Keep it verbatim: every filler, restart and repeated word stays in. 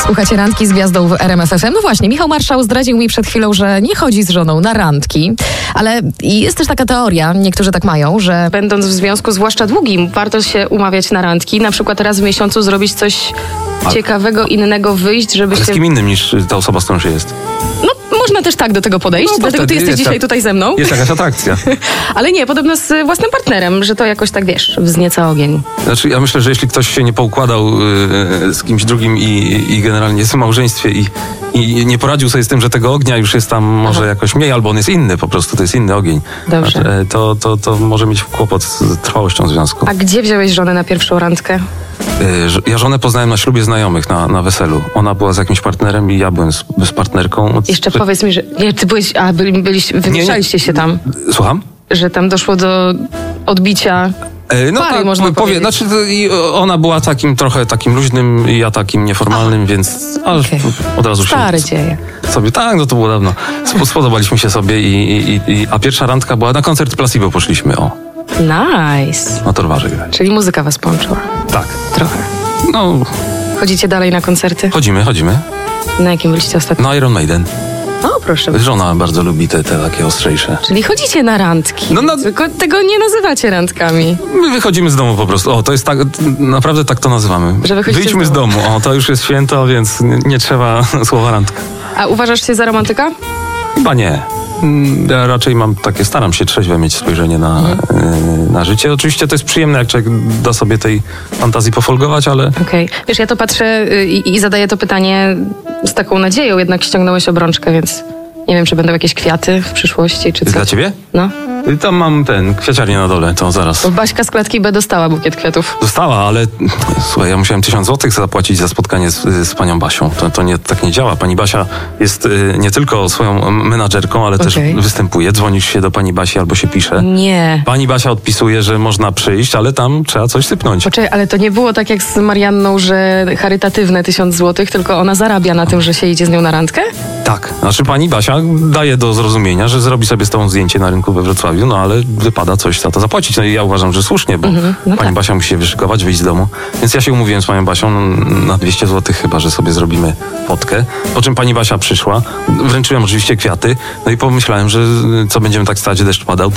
Słuchacie Randki z Gwiazdą w R M F F M. No właśnie, Michał Marszał zdradził mi przed chwilą, że nie chodzi z żoną na randki, ale jest też taka teoria, niektórzy tak mają, że Będąc w związku, zwłaszcza długim, warto się umawiać na randki, na przykład raz w miesiącu zrobić coś A- ciekawego, innego, wyjść, żeby Ale się... z kim innym niż ta osoba, z którą się jest. No, można też tak do tego podejść, No to dlatego ty wtedy jesteś jest dzisiaj tak- tutaj ze mną. Jest jakaś atrakcja. Ale nie, podobno z własnym partnerem, że to jakoś tak, wiesz, wznieca ogień. Znaczy, ja myślę, że jeśli ktoś się nie poukładał yy, z kimś drugim i, i generalnie jest w małżeństwie i, i nie poradził sobie z tym, że tego ognia już jest tam może Aha. jakoś mniej, albo on jest inny po prostu, to jest inny ogień. Dobrze. Znaczy, to, to, to może mieć kłopot z trwałością związku. A gdzie wziąłeś żonę na pierwszą randkę? Yy, że- ja żonę poznałem na ślubie znajomych, na, na weselu. Ona była z jakimś partnerem i ja byłem z, z partnerką. Jeszcze powiedz mi, że... Nie, ty byłeś... A, byli, byliście, wymieszaliście się tam. Słucham? Że tam doszło do odbicia... E, No Pary, tak, można powie, powiedzieć. znaczy to i ona była takim trochę takim luźnym i ja takim nieformalnym, więc ale Okej. od razu Stare się dzieje. sobie, tak, no to było dawno. Sp- Spodobaliśmy się sobie i, i, i a pierwsza randka była na koncert Placebo poszliśmy, o, Nice. na Torwarze grać. Czyli muzyka was połączyła. Tak. Trochę. No, Chodzicie dalej na koncerty? chodzimy, chodzimy. Na jakim byliście ostatnio? No Iron Maiden. O, proszę. Żona bardzo lubi te, te takie ostrzejsze. Czyli chodzicie na randki. No, no- Tylko tego nie nazywacie randkami. My wychodzimy z domu po prostu. O, to jest tak, naprawdę tak to nazywamy. Że wychodzicie Wyjdźmy z z domu. O, to już jest święto, więc nie, nie trzeba słowa randka. A uważasz się za romantyka? Chyba nie. Mm, Ja raczej mam takie, staram się trzeźwe mieć spojrzenie na, y, na życie. Oczywiście to jest przyjemne, jak człowiek da sobie tej fantazji pofolgować, ale Okej. Wiesz, ja to patrzę y, i, i zadaję to pytanie z taką nadzieją, jednak ściągnąłeś obrączkę, więc nie wiem, czy będą jakieś kwiaty w przyszłości, czy co. dla ciebie? No. Y, Tam mam ten, kwiaciarnię na dole, to zaraz. Bo Baśka z klatki B dostała bukiet kwiatów. Dostała, ale słuchaj, ja musiałem tysiąc złotych zapłacić za spotkanie z, z panią Basią. To, to nie, tak nie działa. Pani Basia jest y, nie tylko swoją menadżerką, ale Okej. też występuje. Dzwonisz się do pani Basi albo się pisze. Nie. Pani Basia odpisuje, że można przyjść, ale tam trzeba coś sypnąć. Poczekaj, ale to nie było tak jak z Marianną, że charytatywne tysiąc złotych, tylko ona zarabia na tym, że się idzie z nią na randkę? Tak. Znaczy pani Basia daje do zrozumienia, że zrobi sobie z tą zdjęcie na rynku we Wrocławiu, no ale wypada coś za to zapłacić. No i ja uważam, że słusznie, bo no pani tak. Basia musi się wyszykować, wyjść z domu. Więc ja się umówiłem z panią Basią na dwieście złotych chyba, że sobie zrobimy fotkę. Po czym pani Basia przyszła, wręczyłem oczywiście kwiaty, no i pomyślałem, że co będziemy tak stać, deszcz padał,